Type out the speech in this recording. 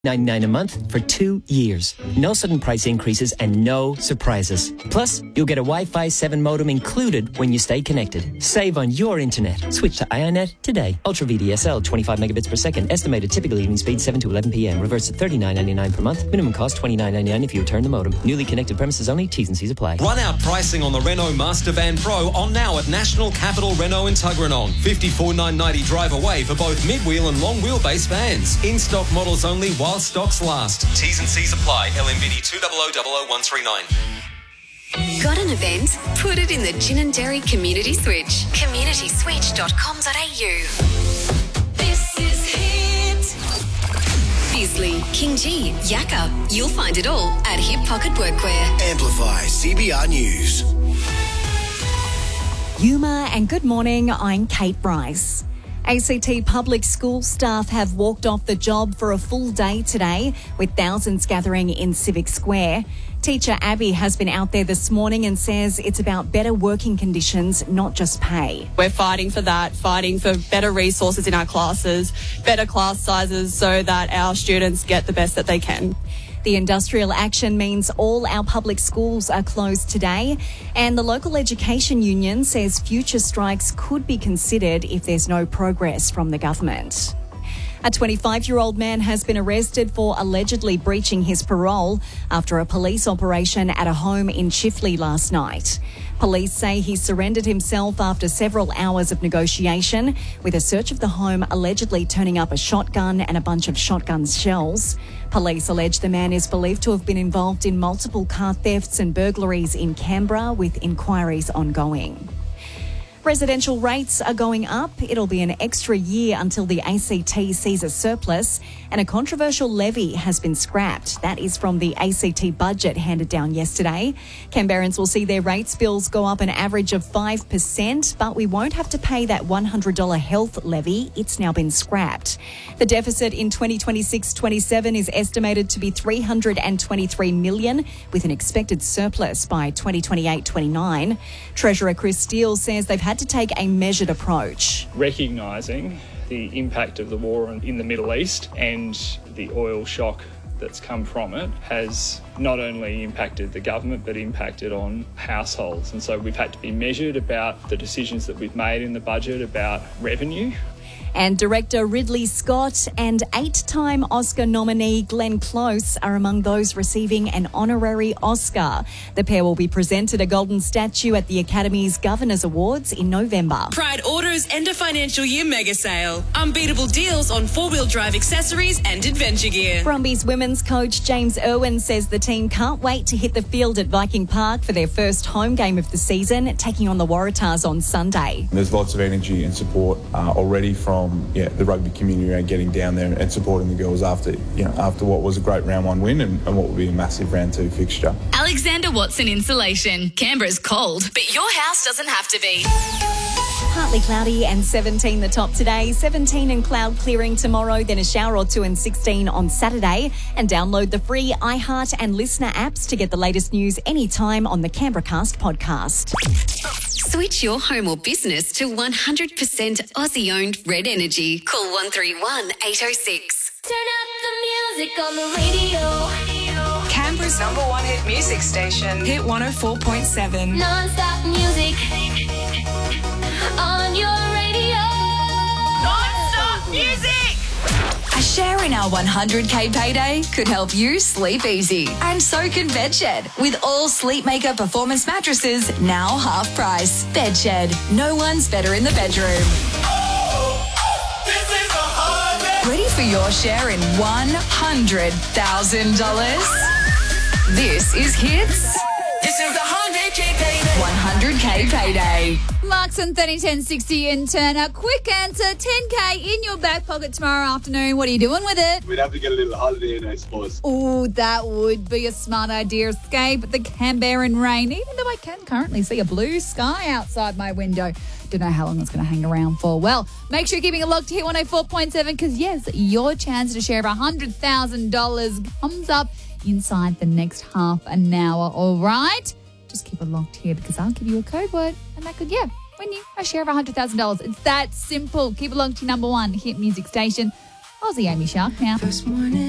$99 a month for 2 years. No sudden price increases and no surprises. Plus, you'll get a Wi-Fi 7 modem included when you stay connected. Save on your internet. Switch to IONET today. Ultra VDSL, 25 megabits per second. Estimated typical evening speed 7 to 11 p.m. Reverse at $39.99 per month. Minimum cost $29.99 if you return the modem. Newly connected premises only. T's and C's apply. Run out pricing on the Renault Master Van Pro on now at National Capital Renault in Tuggeranong. $54,990 drive away for both mid-wheel and long wheelbase vans. In-stock models only while stocks last. T's and C's apply. LMVD 2000139. Got an event? Put it in the Gin and Dairy Community Switch. communityswitch.com.au. This is Hit. Bisley, King G, Yakka. You'll find it all at Hip Pocket Workwear. Amplify CBR News. Yuma and good morning, I'm Kate Bryce. ACT public school staff have walked off the job for a full day today, with thousands gathering in Civic Square. Teacher Abby has been out there this morning and says it's about better working conditions, not just pay. We're fighting for that, fighting for better resources in our classes, better class sizes so that our students get the best that they can. The industrial action means all our public schools are closed today, and the local education union says future strikes could be considered if there's no progress from the government. A 25-year-old man has been arrested for allegedly breaching his parole after a police operation at a home in Chifley last night. Police say he surrendered himself after several hours of negotiation, with a search of the home allegedly turning up a shotgun and a bunch of shotgun shells. Police allege the man is believed to have been involved in multiple car thefts and burglaries in Canberra, with inquiries ongoing. Residential rates are going up. It'll be an extra year until the ACT sees a surplus, and a controversial levy has been scrapped. That is from the ACT budget handed down yesterday. Canberrans will see their rates bills go up an average of 5%, but we won't have to pay that $100 health levy. It's now been scrapped. The deficit in 2026-27 is estimated to be $323 million, with an expected surplus by 2028-29. Treasurer Chris Steele says they've had to take a measured approach. Recognising the impact of the war in the Middle East and the oil shock that's come from it has not only impacted the government but impacted on households. And so we've had to be measured about the decisions that we've made in the budget about revenue. And director Ridley Scott and 8-time Oscar nominee Glenn Close are among those receiving an honorary Oscar. The pair will be presented a golden statue at the Academy's Governors Awards in November. Pride Auto's end of financial year mega sale. Unbeatable deals on four-wheel drive accessories and adventure gear. Brumbies women's coach James Irwin says the team can't wait to hit the field at Viking Park for their first home game of the season, taking on the Waratahs on Sunday. There's lots of energy and support already from the rugby community around getting down there and supporting the girls after what was a great round one win and what will be a massive round two fixture. Alexander Watson Insulation. Canberra's cold, but your house doesn't have to be. Partly cloudy and 17 the top today, 17 and cloud clearing tomorrow, then a shower or two and 16 on Saturday. And download the free iHeart and Listener apps to get the latest news anytime on the CanberraCast podcast. Switch your home or business to 100% Aussie-owned Red Energy. Call 131 806. Turn up the music on the radio. Canberra's number one hit music station, Hit 104.7. Non-stop music on your radio. Non-stop music! A share in our 100k payday could help you sleep easy. And so can Bedshed. With all Sleepmaker performance mattresses now half price. Bedshed. No one's better in the bedroom. Ready for your share in $100,000? This is Hits. This is the 100k payday. 100k payday. Marks on 301060 in Turner. Quick answer, 10k in your back pocket tomorrow afternoon. What are you doing with it? We'd have to get a little holiday in, I suppose. Oh, that would be a smart idea. Escape the Canberran rain, even though I can currently see a blue sky outside my window. Don't know how long it's going to hang around for. Well, make sure you're keeping it locked to Hit 104.7 because, yes, your chance to share $100,000 comes up inside the next half an hour, all right? Just keep it locked here because I'll give you a code word and that could, win you a share of $100,000. It's that simple. Keep it locked to your number one hit music station. Aussie Amy Shark now. First morning.